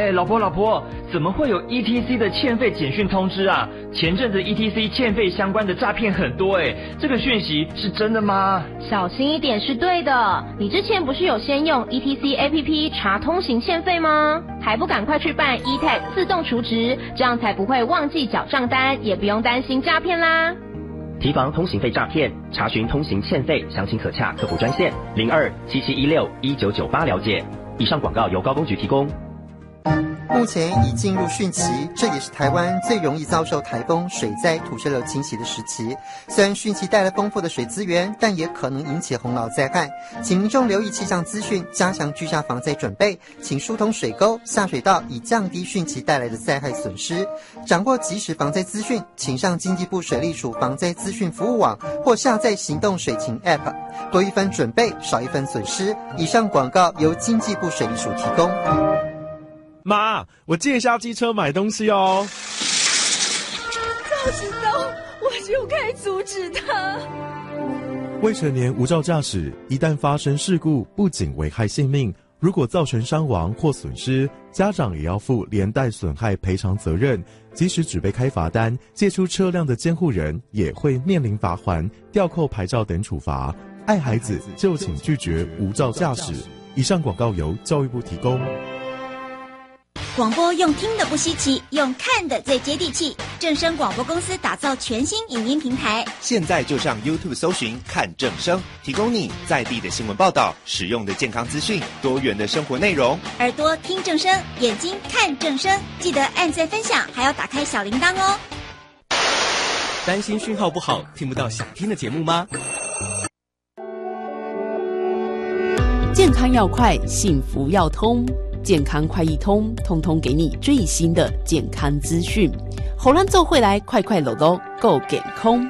老婆，怎么会有 ETC 的欠费简讯通知啊？前阵子 ETC 欠费相关的诈骗很多这个讯息是真的吗？ 小心一点是对的。你之前不是有先用 ETC APP 查通行欠费吗？还不赶快去办 eTag 自动储值，这样才不会忘记缴账单，也不用担心诈骗啦。 提防通行费诈骗，查询通行欠费，详情可洽客服专线0277161998了解。以上广告由高工局提供。 目前已进入汛期，这也是台湾最容易遭受台风、水灾、土石流侵袭的时期。虽然汛期带来丰富的水资源，但也可能引起洪涝灾害，请民众留意气象资讯，加强居家防灾准备，请疏通水沟、下水道，以降低汛期带来的灾害损失。掌握即时防灾资讯，请上经济部水利署防灾资讯服务网或下载行动水情 App， 多一分准备，少一分损失。以上广告由经济部水利署提供。 妈，我借一下机车买东西哦。 早知道我就该阻止他。 未成年无照驾驶，一旦发生事故，不仅危害性命，如果造成伤亡或损失，家长也要负连带损害赔偿责任。即使只被开罚单，借出车辆的监护人也会面临罚锾、吊扣牌照等处罚。爱孩子就请拒绝无照驾驶。以上广告由教育部提供。 广播用听的不稀奇，用看的最接地气。正声广播公司打造全新影音平台， 现在就上 YouTube 搜寻看正声，提供你在地的新闻报道、实用的健康资讯、多元的生活内容。 耳朵听正声，眼睛看正声，记得按赞分享，还要打开小铃铛哦。 担心讯号不好，听不到想听的节目吗？ 健康要快，幸福要通。健康快易通，通通给你最新的健康资讯。好咱做回来，快快乐乐够健康。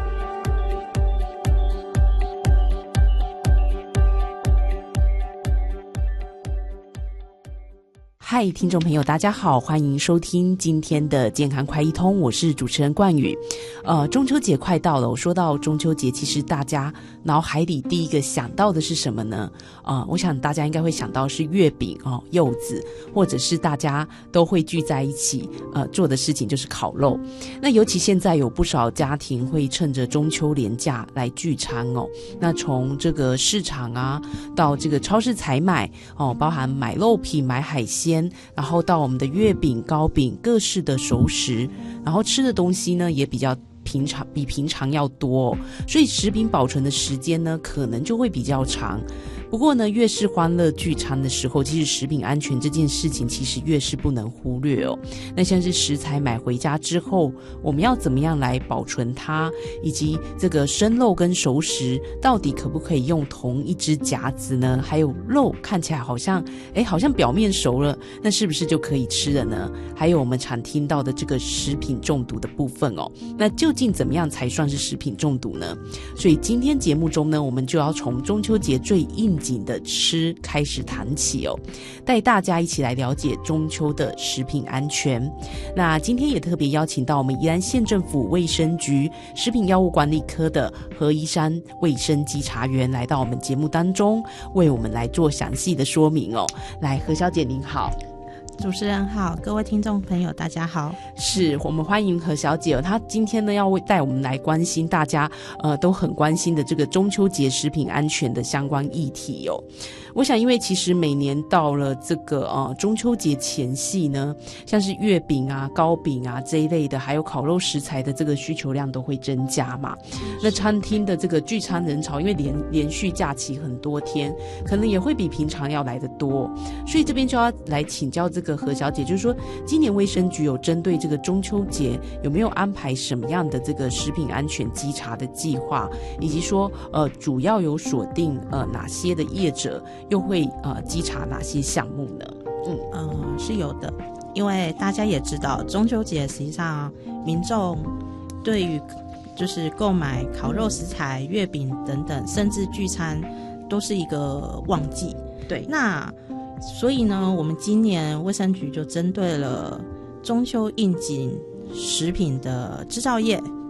嗨，听众朋友大家好，欢迎收听今天的健康快易通，我是主持人冠宇。中秋节快到了，我说到中秋节，其实大家脑海里第一个想到的是什么呢？我想大家应该会想到是月饼柚子，或者是大家都会聚在一起做的事情就是烤肉。那尤其现在有不少家庭会趁着中秋连假来聚餐那从这个市场啊到这个超市采买包含买肉品、买海鲜，然后到我们的月饼、糕饼、各式的熟食，然后吃的东西呢也比平常要多所以食品保存的时间呢可能就会比较长。不过呢，越是欢乐聚餐的时候，其实食品安全这件事情其实越是不能忽略那像是食材买回家之后，我们要怎么样来保存它，以及这个生肉跟熟食到底可不可以用同一只夹子呢？还有肉看起来好像表面熟了，那是不是就可以吃了呢？还有我们常听到的这个食品中毒的部分那究竟怎么样才算是食品中毒呢？所以今天节目中呢，我们就要从中秋节最应景的吃开始谈起带大家一起来了解中秋的食品安全。那今天也特别邀请到我们宜兰县政府卫生局食品药物管理科的何依珊卫生稽查员来到我们节目当中，为我们来做详细的说明来，何小姐您好。 主持人好，各位听众朋友大家好。 是我们欢迎何小姐她今天呢要带我们来关心大家都很关心的这个中秋节食品安全的相关议题我想因为其实每年到了这个中秋节前夕呢，像是月饼啊、糕饼啊这一类的，还有烤肉食材的这个需求量都会增加嘛。那餐厅的这个聚餐人潮因为连续假期很多天，可能也会比平常要来得多，所以这边就要来请教这个何小姐，就是说今年卫生局有针对这个中秋节有没有安排什么样的这个食品安全稽查的计划，以及说主要有锁定哪些的业者又会稽查哪些项目呢？ 是有的，因为大家也知道中秋节实际上民众对于就是购买烤肉食材、月饼等等，甚至聚餐都是一个旺季。 对， 那所以呢，我们今年卫生局就针对了中秋应景食品的制造业，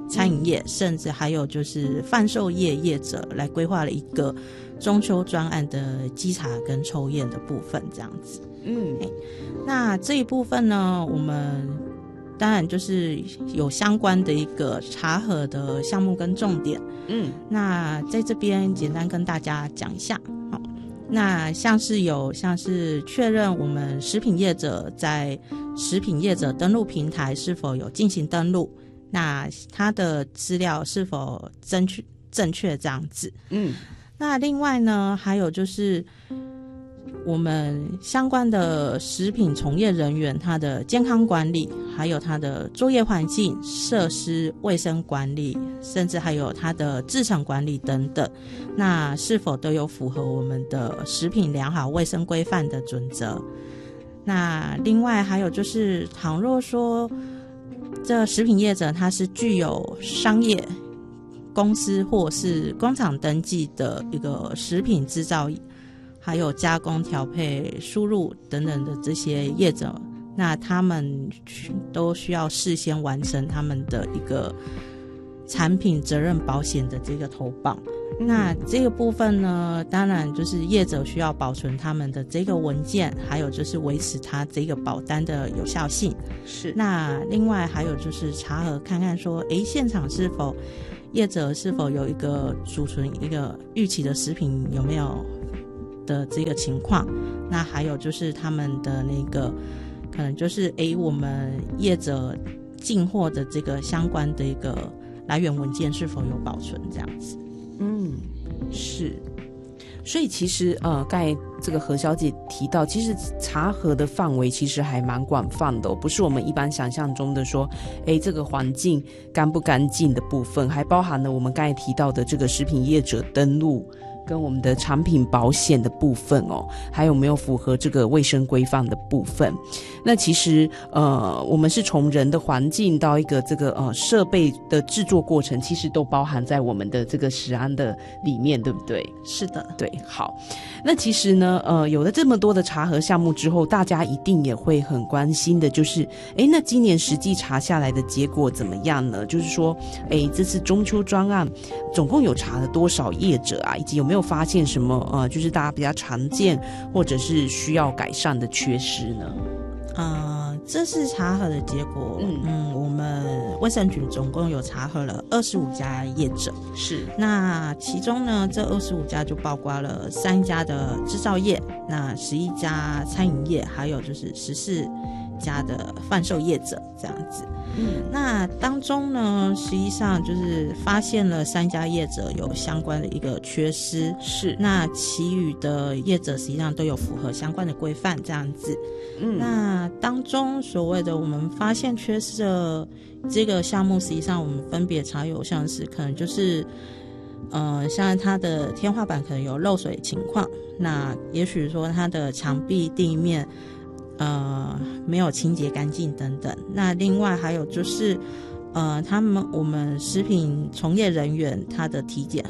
餐饮业，甚至还有就是贩售业业者来规划了一个中秋专案的稽查跟抽验的部分，这样子。那这一部分呢，我们当然就是有相关的一个查核的项目跟重点。那在这边简单跟大家讲一下。那像是确认我们食品业者在食品业者登录平台是否有进行登录，那他的资料是否正确这样子。那另外呢，还有就是我们相关的食品从业人员他的健康管理，还有他的作业环境、设施卫生管理，甚至还有他的制程管理等等，那是否都有符合我们的食品良好卫生规范的准则。那另外还有就是倘若说这食品业者他是具有商业公司或是工厂登记的一个食品制造还有加工调配输入等等的这些业者，那他们都需要事先完成他们的一个产品责任保险的这个投保。那这个部分呢，当然就是业者需要保存他们的这个文件，还有就是维持他这个保单的有效性。 是。 那另外还有就是查核看看说，现场业者是否有一个储存一个预期的食品有没有的这个情况。那还有就是他们的那个可能就是我们业者进货的这个相关的一个来源文件是否有保存这样子。 是。所以其实刚才这个何小姐提到，其实查核的范围其实还蛮广泛的不是我们一般想象中的说这个环境干不干净的部分，还包含了我们刚才提到的这个食品业者登录跟我们的产品保险的部分还有没有符合这个卫生规范的部分。那其实我们是从人的环境到一个这个设备的制作过程，其实都包含在我们的这个食安的里面，对不对？ 是的。 对。好，那其实呢有了这么多的查核项目之后，大家一定也会很关心的就是那今年实际查下来的结果怎么样呢？就是说这次中秋专案总共有查了多少业者啊，以及有没有发现什么就是大家比较常见或者是需要改善的缺失呢？ 这次查核的结果，我们卫生局总共有查核了25家业者。 是。 那其中呢，这25家就包括了3家的制造业，那11家餐饮业，还有就是14家的贩售业者这样子。那当中呢，实际上就是发现了3家业者有相关的一个缺失。 是。 那其余的业者实际上都有符合相关的规范这样子。那当中所谓的我们发现缺失的这个项目，实际上我们分别查有像是可能就是像它的天花板可能有漏水情况，那也许说它的墙壁地面没有清洁干净等等。那另外还有就是我们食品从业人员他的体检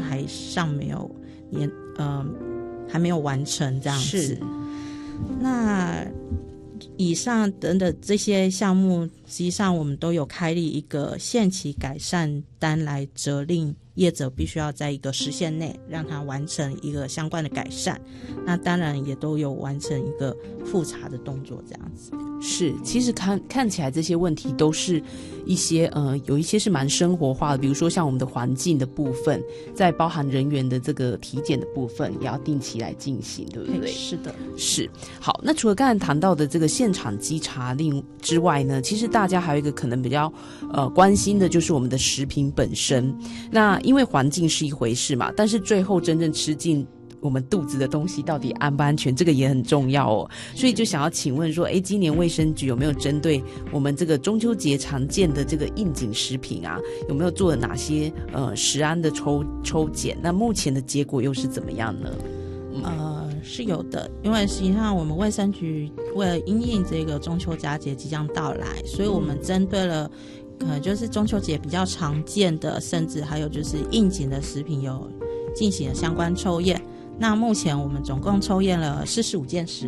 还没有完成这样子。 是。 那以上等等这些项目，实际上我们都有开立一个限期改善单来责令业者必须要在一个时限内让他完成一个相关的改善。那当然也都有完成一个复查的动作这样子。 是。其实看起来这些问题都是一些有一些是蛮生活化的，比如说像我们的环境的部分，在包含人员的这个体检的部分也要定期来进行，对不对？ 是的。 是。好，那除了刚才谈到的这个现场稽查令之外呢，其实大家还有一个可能比较关心的就是我们的食品本身。那因为环境是一回事嘛，但是最后真正吃进我们肚子的东西到底安不安全，这个也很重要所以就想要请问说今年卫生局有没有针对我们这个中秋节常见的这个应景食品啊，有没有做了哪些食安的抽检？那目前的结果又是怎么样呢？ 是有的，因为实际上我们卫生局为了因应这个中秋佳节即将到来，所以我们针对了可能就是中秋节比较常见的，甚至还有就是应景的食品有进行了相关抽验。那目前我们总共抽验了45件食品，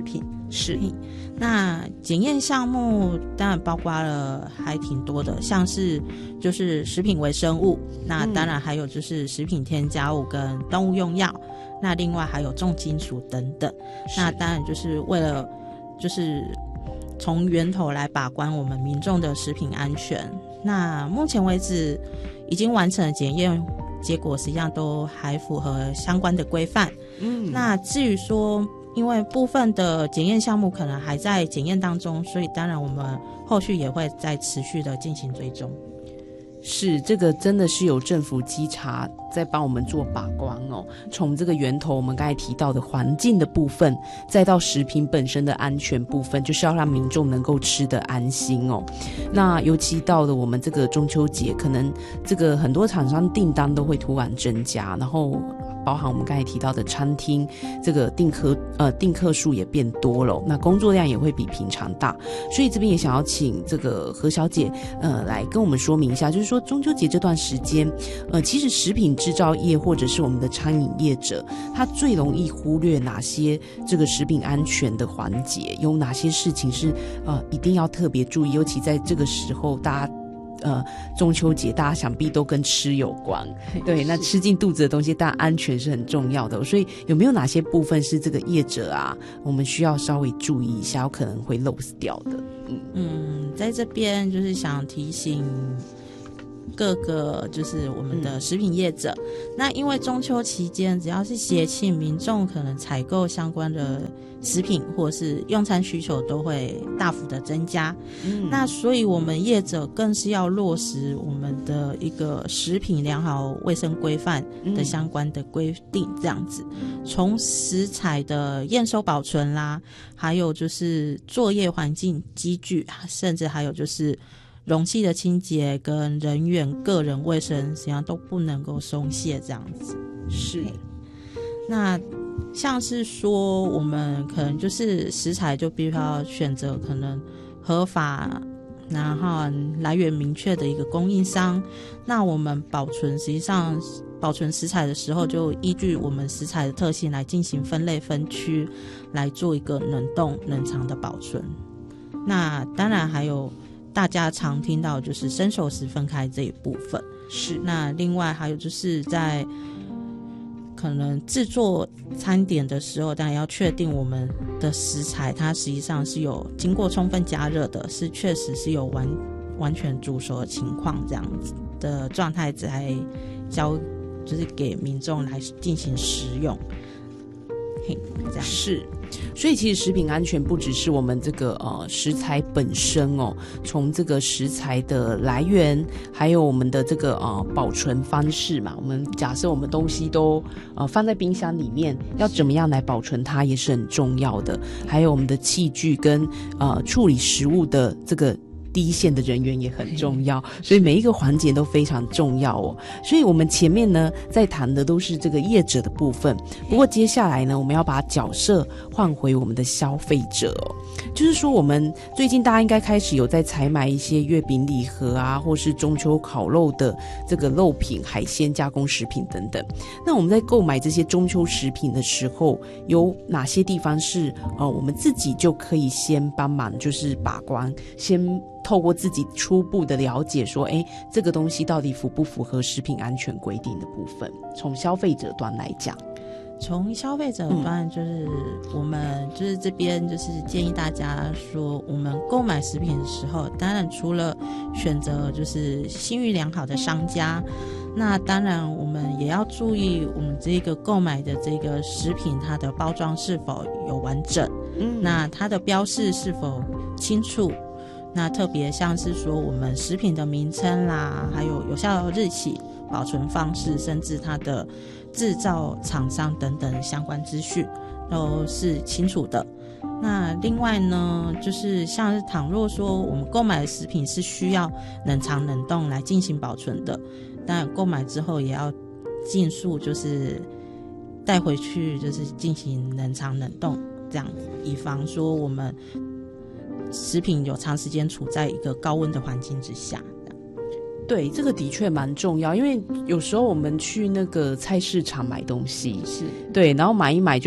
是。 那检验项目当然包括了还挺多的，像是就是食品微生物，那当然还有就是食品添加物跟动物用药，那另外还有重金属等等。那当然就是为了就是从源头来把关我们民众的食品安全。那目前为止已经完成的检验结果实际上都还符合相关的规范。那至于说因为部分的检验项目可能还在检验当中，所以当然我们后续也会再持续的进行追踪。 是，这个真的是有政府稽查在帮我们做把关哦。从这个源头我们刚才提到的环境的部分，再到食品本身的安全部分，就是要让民众能够吃得安心哦。那尤其到了我们这个中秋节，可能这个很多厂商订单都会突然增加，然后包含我们刚才提到的餐厅，这个订客数也变多了，那工作量也会比平常大，所以这边也想要请这个何小姐来跟我们说明一下，就是说中秋节这段时间，其实食品制造业或者是我们的餐饮业者，他最容易忽略哪些这个食品安全的环节，有哪些事情是一定要特别注意，尤其在这个时候大家。中秋节大家想必都跟吃有关，对，那吃进肚子的东西当然安全是很重要的，所以有没有哪些部分是这个业者啊我们需要稍微注意一下，有可能会漏掉的？ 在这边就是想提醒各个就是我们的食品业者，那因为中秋期间只要是节庆，民众可能采购相关的食品或是用餐需求都会大幅的增加，那所以我们业者更是要落实我们的一个食品良好卫生规范的相关的规定，这样子从食材的验收保存啦，还有就是作业环境机具，甚至还有就是容器的清洁跟人员个人卫生实际上都不能够松懈，这样子。 是。 那像是说我们可能就是食材就必须要选择可能合法然后来源明确的一个供应商，那我们保存实际上保存食材的时候就依据我们食材的特性来进行分类分区，来做一个冷冻冷藏的保存。那当然还有大家常听到就是生熟食分开这一部分， 是。 那另外还有就是在可能制作餐点的时候，当然要确定我们的食材它实际上是有经过充分加热的，是确实是有完全煮熟的情况，这样子的状态才就是给民众来进行食用。这样是。所以其实食品安全不只是我们这个食材本身哦，从这个食材的来源，还有我们的这个保存方式嘛，我们假设我们东西都放在冰箱里面，要怎么样来保存它也是很重要的，还有我们的器具跟处理食物的这个第一线的人员也很重要，所以每一个环节都非常重要哦。所以我们前面呢在谈的都是这个业者的部分，不过接下来呢我们要把角色换回我们的消费者哦。就是说我们最近大家应该开始有在采买一些月饼礼盒啊，或是中秋烤肉的这个肉品、海鲜加工食品等等。那我们在购买这些中秋食品的时候，有哪些地方是我们自己就可以先帮忙就是把关，先透过自己初步的了解说这个东西到底符不符合食品安全规定的部分，从消费者端来讲。 从消费者端就是我们就是这边就是建议大家说，我们购买食品的时候，当然除了选择就是信誉良好的商家，那当然我们也要注意我们这个购买的这个食品它的包装是否有完整，那它的标示是否清楚，那特别像是说我们食品的名称啦，还有有效日期、保存方式，甚至它的制造厂商等等相关资讯都是清楚的。那另外呢，就是像是倘若说我们购买的食品是需要冷藏冷冻来进行保存的，当然购买之后也要尽速就是带回去就是进行冷藏冷冻，这样以防说我们食品有长时间处在一个高温的环境之下。 对，这个的确蛮重要，因为有时候我们去那个菜市场买东西， 是对，然后买一买就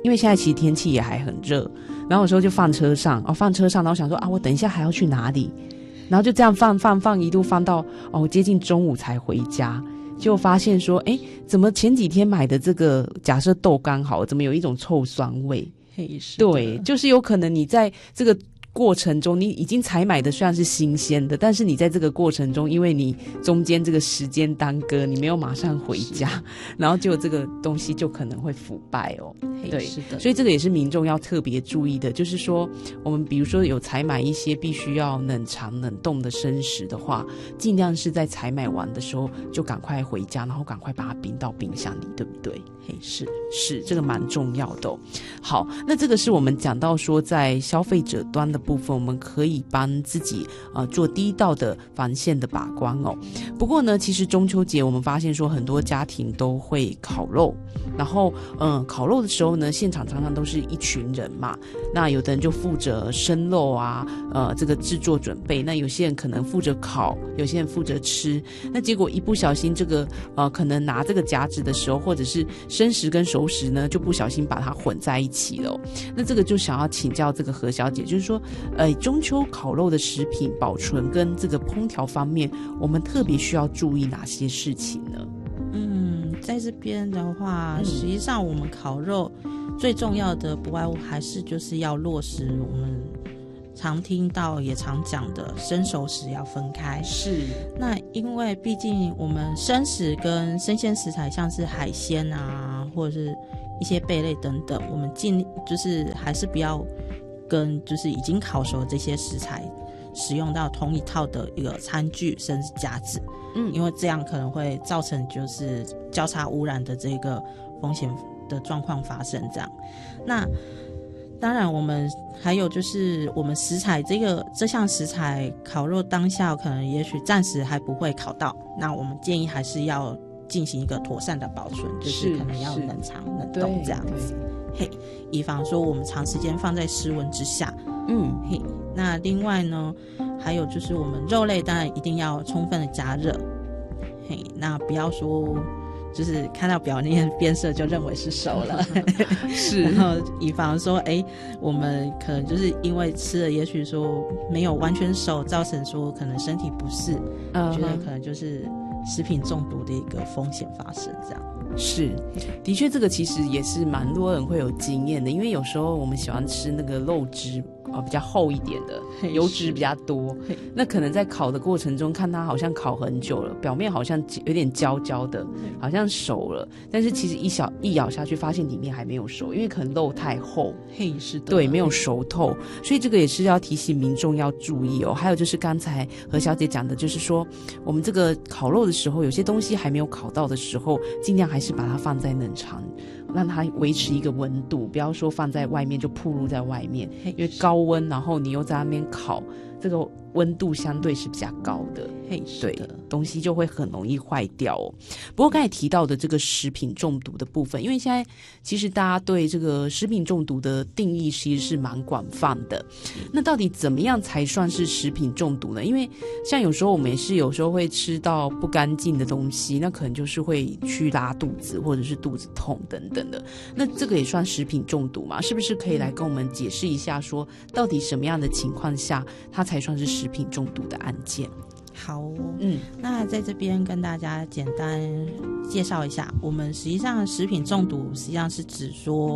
因为现在其实天气也还很热，然后有时候就放车上，然后想说我等一下还要去哪里，然后就这样放一路放到接近中午才回家，就发现说怎么前几天买的这个假设豆干好，怎么有一种臭酸味？对，就是有可能你在这个过程中，你已经采买的虽然是新鲜的，但是你在这个过程中，因为你中间这个时间耽搁，你没有马上回家，然后就这个东西就可能会腐败对， 是的， 所以这个也是民众要特别注意的，就是说我们比如说有采买一些必须要冷藏冷冻的生食的话，尽量是在采买完的时候就赶快回家，然后赶快把它冰到冰箱里，对不对？是这个蛮重要的好，那这个是我们讲到说在消费者端的部分，我们可以帮自己做第一道的防线的把关不过呢，其实中秋节我们发现说很多家庭都会烤肉，然后烤肉的时候呢，现场常常都是一群人嘛，那有的人就负责生肉啊，这个制作准备，那有些人可能负责烤，有些人负责吃，那结果一不小心这个可能拿这个夹子的时候，或者是生食跟熟食呢，就不小心把它混在一起了那这个就想要请教这个何小姐，就是说中秋烤肉的食品保存跟这个烹调方面，我们特别需要注意哪些事情呢？ 在这边的话，实际上我们烤肉最重要的不外乎还是就是要落实我们常听到也常讲的生熟食要分开。 是， 那因为毕竟我们生食跟生鲜食材，像是海鲜啊，或者是一些贝类等等，我们就是还是不要跟就是已经烤熟的这些食材使用到同一套的一个餐具甚至夹子，因为这样可能会造成就是交叉污染的这个风险的状况发生这样。那当然我们还有就是我们食材这项食材烤肉当下可能也许暂时还不会烤到，那我们建议还是要进行一个妥善的保存，就是可能要冷藏冷冻这样子，以防说我们长时间放在室温之下。那另外呢，还有就是我们肉类当然一定要充分的加热，那不要说就是看到表面变色就认为是熟了是，然后以防说我们可能就是因为吃了也许说没有完全熟，造成说可能身体不适，觉得可能就是食品中毒的一个风险发生这样。 是，的确这个其实也是蛮多人会有经验的，因为有时候我们喜欢吃那个肉汁比较厚一点的，油脂比较多，那可能在烤的过程中看它好像烤很久了，表面好像有点焦焦的，好像熟了，但是其实一咬下去发现里面还没有熟，因为可能肉太厚， 是的， 对，没有熟透，所以这个也是要提醒民众要注意还有就是刚才何小姐讲的，就是说我们这个烤肉的时候，有些东西还没有烤到的时候，尽量还是把它放在冷藏，让它维持一个温度，不要说放在外面就暴露在外面，因为高温然后你又在那边烤，这个温度相对是比较高的，对，东西就会很容易坏掉不过刚才提到的这个食品中毒的部分，因为现在其实大家对这个食品中毒的定义其实是蛮广泛的，那到底怎么样才算是食品中毒呢？因为像有时候我们也是有时候会吃到不干净的东西，那可能就是会去拉肚子或者是肚子痛等等的，那这个也算食品中毒吗？是不是可以来跟我们解释一下说到底什么样的情况下它才算是食品中毒的案件？ 好那在这边跟大家简单介绍一下，我们实际上食品中毒实际上是指说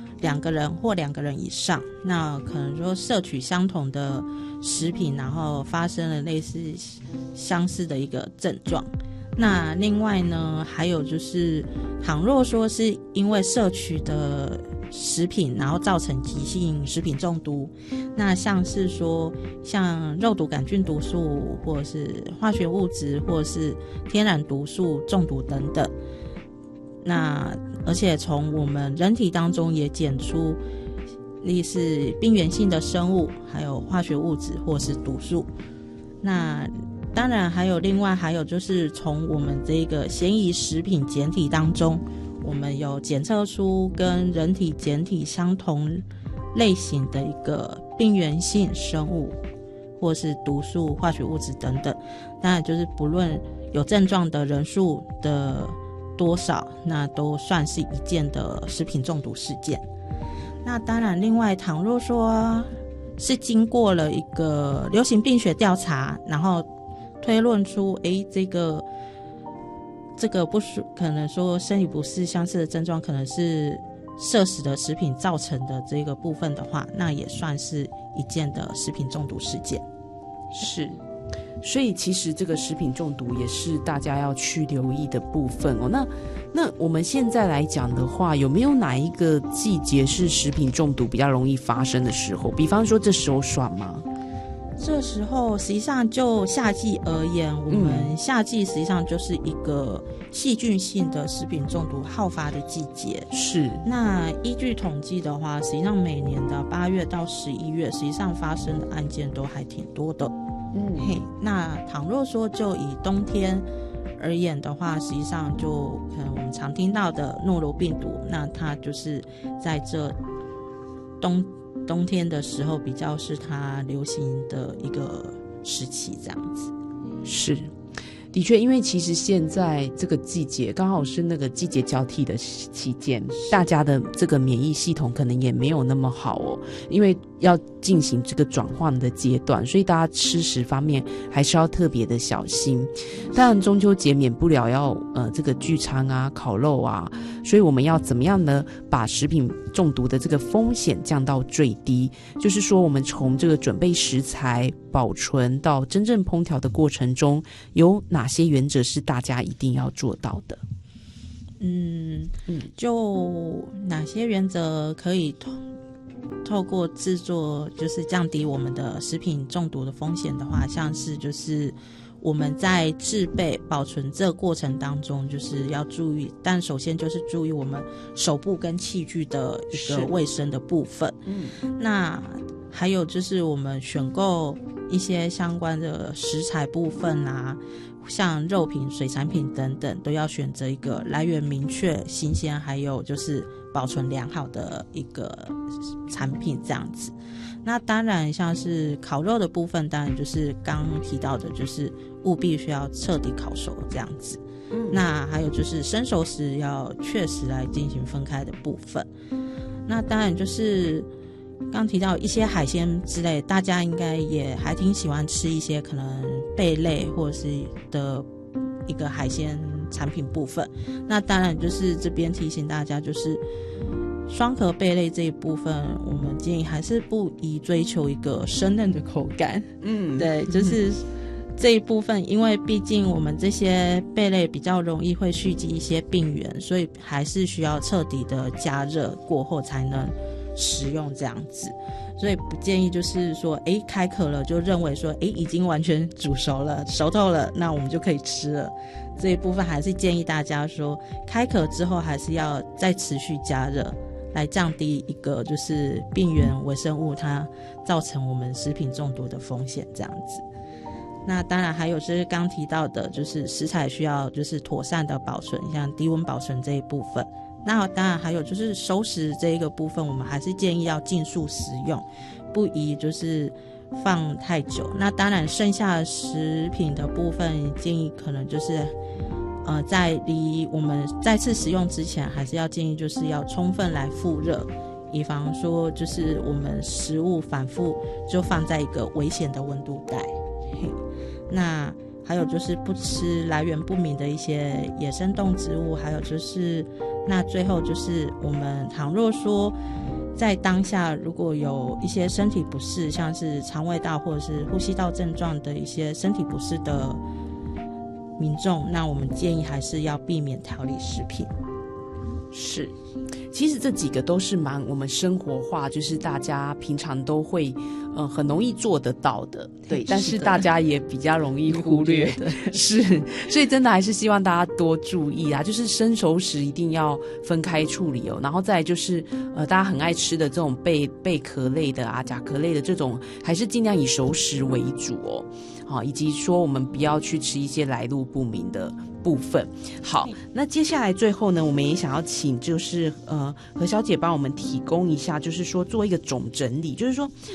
2个人或2个人以上，那可能说摄取相同的食品，然后发生了类似相似的一个症状。那另外呢，还有就是倘若说是因为摄取的食品然后造成急性食品中毒，那像是说像肉毒杆菌毒素或者是化学物质或者是天然毒素中毒等等，那而且从我们人体当中也检出类似病原性的生物还有化学物质或是毒素，那当然还有就是从我们这个嫌疑食品检体当中，我们有检测出跟人体检体相同类型的一个病原性生物或是毒素化学物质等等，当然就是不论有症状的人数的多少，那都算是一件的食品中毒事件。 那当然，另外倘若说是经过了一个流行病学调查，然后推论出，这个不舒，可能说身体不适相似的症状，可能是摄食的食品造成的这个部分的话，那也算是一件的食品中毒事件。 是。所以其实这个食品中毒也是大家要去留意的部分哦。那我们现在来讲的话，有没有哪一个季节是食品中毒比较容易发生的时候？比方说这时候算吗？ 这时候实际上就夏季而言，我们夏季实际上就是一个细菌性的食品中毒好发的季节。 是。 那依据统计的话，实际上每年的8月到11月，实际上发生的案件都还挺多的。那倘若说就以冬天而言的话，实际上就可能我们常听到的诺如病毒，那它就是在这冬天的时候比较是它流行的一个时期，这样子。 是，的确，因为其实现在这个季节刚好是那个季节交替的期间，大家的这个免疫系统可能也没有那么好哦，因为要进行这个转换的阶段，所以大家吃食方面还是要特别的小心。当然中秋节免不了要这个聚餐啊、烤肉啊，所以我们要怎么样呢？把食品中毒的这个风险降到最低，就是说我们从这个准备食材、保存到真正烹调的过程中，有哪些原则是大家一定要做到的？ 就哪些原则可以透过制作就是降低我们的食品中毒的风险的话，像是就是我们在制备保存这个过程当中就是要注意，但首先就是注意我们手部跟器具的一个卫生的部分。那还有就是我们选购一些相关的食材部分啊，像肉品、水产品等等，都要选择一个来源明确、新鲜，还有就是保存良好的一个产品这样子。那当然像是烤肉的部分，当然就是刚提到的，就是务必需要彻底烤熟这样子。那还有就是生熟时要确实来进行分开的部分。那当然就是刚提到一些海鲜之类，大家应该也还挺喜欢吃一些可能贝类或者是的一个海鲜产品部分。那当然就是这边提醒大家，就是双壳贝类这一部分，我们建议还是不宜追求一个生嫩的口感。对，就是这一部分，因为毕竟我们这些贝类比较容易会蓄积一些病原，所以还是需要彻底的加热过后才能食用这样子。所以不建议就是说开壳了就认为说已经完全煮熟了熟透了，那我们就可以吃了。这一部分还是建议大家说开壳之后还是要再持续加热，来降低一个就是病原微生物它造成我们食品中毒的风险这样子。那当然还有就是刚提到的就是食材需要就是妥善的保存，像低温保存这一部分。那当然还有就是熟食这一个部分，我们还是建议要尽速食用，不宜就是放太久。那当然剩下的食品的部分建议可能就是在离我们再次食用之前，还是要建议就是要充分来复热，以防说就是我们食物反复就放在一个危险的温度带。那还有就是不吃来源不明的一些野生动植物，还有就是那最后就是我们倘若说在当下如果有一些身体不适，像是肠胃道或者是呼吸道症状的一些身体不适的民众，那我们建议还是要避免调理食品。 是，其实这几个都是蛮我们生活化，就是大家平常都会很容易做得到的，对，但是大家也比较容易忽略的。是，所以真的还是希望大家多注意啊，就是生熟食一定要分开处理哦，然后再来就是大家很爱吃的这种贝壳类的啊、甲壳类的这种，还是尽量以熟食为主哦，以及说我们不要去吃一些来路不明的部分。好，那接下来最后呢，我们也想要请就是何小姐帮我们提供一下，就是说做一个总整理，就是说中秋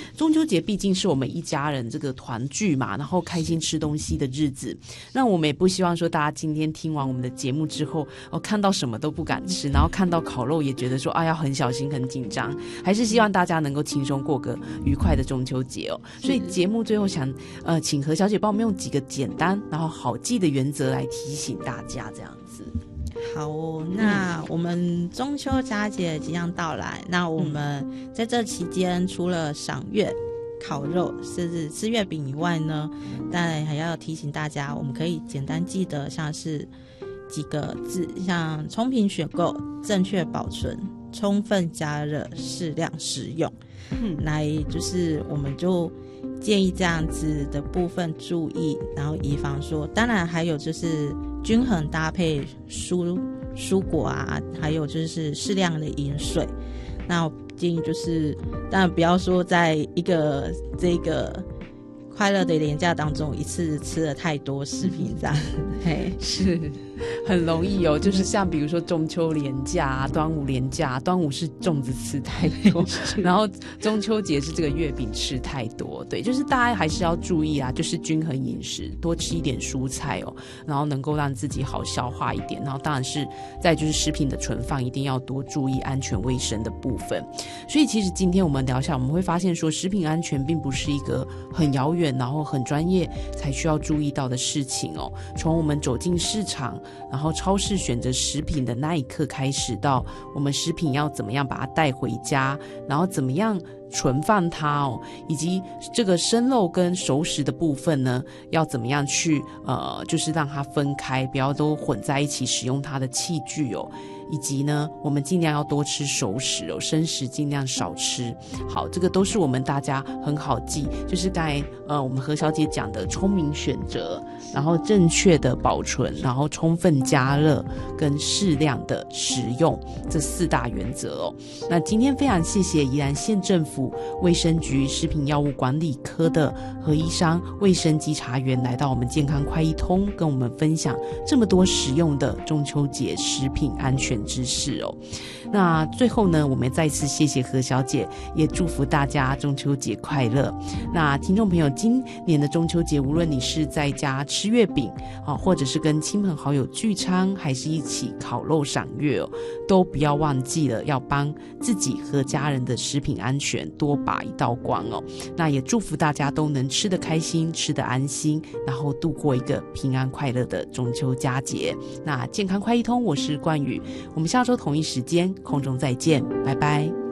节毕竟是我们一家人这个团聚嘛，然后开心吃东西的日子，那我们也不希望说大家今天听完我们的节目之后看到什么都不敢吃，然后看到烤肉也觉得说要很小心很紧张，还是希望大家能够轻松过个愉快的中秋节所以节目最后想请何小姐帮我们用几个简单然后好记的原则来提醒大家这样子。 好那我们中秋佳节即将到来，那我们在这期间除了赏月烤肉甚至吃月饼以外呢，当然还要提醒大家我们可以简单记得像是几个字，像聪明选购、正确保存、充分加热、适量食用来就是我们就建议这样子的部分注意，然后以防说当然还有就是均衡搭配蔬果啊，还有就是适量的饮水。那我建议就是当然不要说在一个这个快乐的连假当中一次吃了太多食品这样是很容易就是像比如说中秋连假端午连假，端午是粽子吃太多然后中秋节是这个月饼吃太多，对，就是大家还是要注意就是均衡饮食，多吃一点蔬菜然后能够让自己好消化一点，然后当然是再就是食品的存放一定要多注意安全卫生的部分。所以其实今天我们聊下，我们会发现说食品安全并不是一个很遥远然后很专业才需要注意到的事情从我们走进市场然后超市选择食品的那一刻开始，到我们食品要怎么样把它带回家，然后怎么样存放它以及这个生肉跟熟食的部分呢要怎么样去就是让它分开，不要都混在一起使用它的器具以及呢我们尽量要多吃熟食生食尽量少吃。好，这个都是我们大家很好记，就是刚才我们何小姐讲的聪明选择，然后正确的保存，然后充分加热跟适量的食用，这4大原则那今天非常谢谢宜兰县政府卫生局食品药物管理科的何医生卫生稽查员来到我们健康快一通，跟我们分享这么多实用的中秋节食品安全知识那最后呢，我们再次谢谢何小姐，也祝福大家中秋节快乐。那听众朋友，今年的中秋节，无论你是在家吃月饼或者是跟亲朋好友聚餐，还是一起烤肉赏月都不要忘记了要帮自己和家人的食品安全多把一道光那也祝福大家都能吃得开心，吃得安心，然后度过一个平安快乐的中秋佳节。那健康快一通，我是冠宇，我们下周同一时间空中再见，拜拜。